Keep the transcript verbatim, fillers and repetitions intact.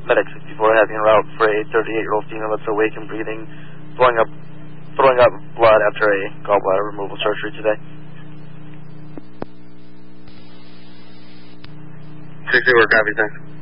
Medic sixty-four having a route for a thirty-eight-year-old female that's awake and breathing, throwing up, throwing up blood after a gallbladder removal surgery today. sixty-four, copy, thanks.